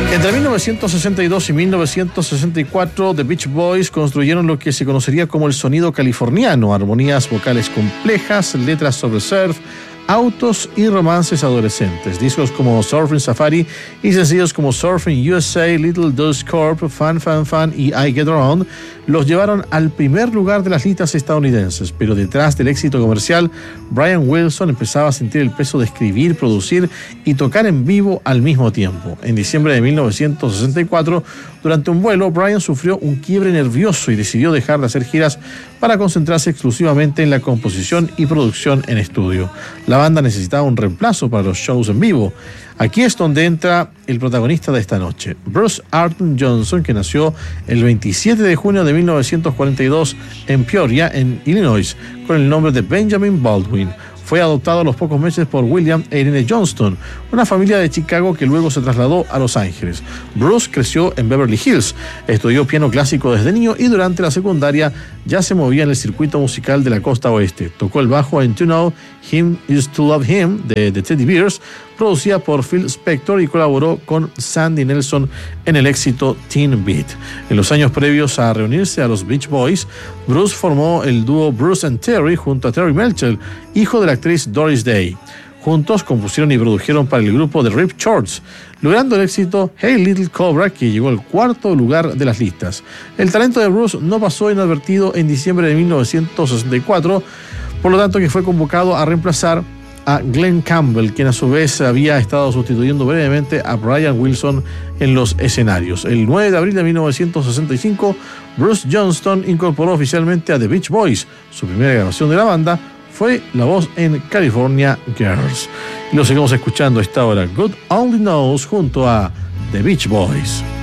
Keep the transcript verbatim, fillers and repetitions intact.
Entre mil novecientos sesenta y dos y mil novecientos sesenta y cuatro, The Beach Boys construyeron lo que se conocería como el sonido californiano, armonías vocales complejas, letras sobre surf, autos y romances adolescentes. Discos como Surfing Safari y sencillos como Surfing U S A, Little Deuce Corp, Fun Fun Fun y I Get Around los llevaron al primer lugar de las listas estadounidenses, pero detrás del éxito comercial, Brian Wilson empezaba a sentir el peso de escribir, producir y tocar en vivo al mismo tiempo. En diciembre de mil novecientos sesenta y cuatro, durante un vuelo, Brian sufrió un quiebre nervioso y decidió dejar de hacer giras para concentrarse exclusivamente en la composición y producción en estudio. La banda necesitaba un reemplazo para los shows en vivo. Aquí es donde entra el protagonista de esta noche, Bruce Arden Johnson, que nació el veintisiete de junio de mil novecientos cuarenta y dos en Peoria, en Illinois, con el nombre de Benjamin Baldwin. Fue adoptado a los pocos meses por William e Irene Johnston, una familia de Chicago que luego se trasladó a Los Ángeles. Bruce creció en Beverly Hills, estudió piano clásico desde niño y durante la secundaria ya se movía en el circuito musical de la costa oeste. Tocó el bajo en To Know Him Used to Love Him de The Teddy Bears, producida por Phil Spector, y colaboró con Sandy Nelson en el éxito Teen Beat. En los años previos a reunirse a los Beach Boys, Bruce formó el dúo Bruce and Terry junto a Terry Melcher, hijo de la actriz Doris Day. Juntos compusieron y produjeron para el grupo The Rip Shorts, logrando el éxito Hey Little Cobra, que llegó al cuarto lugar de las listas. El talento de Bruce no pasó inadvertido en diciembre de mil novecientos sesenta y cuatro, por lo tanto que fue convocado a reemplazar a Glenn Campbell, quien a su vez había estado sustituyendo brevemente a Brian Wilson en los escenarios. El nueve de abril de mil novecientos sesenta y cinco, Bruce Johnston incorporó oficialmente a The Beach Boys. Su primera grabación de la banda fue la voz en California Girls. Y lo seguimos escuchando a esta hora, God Only Knows, junto a The Beach Boys.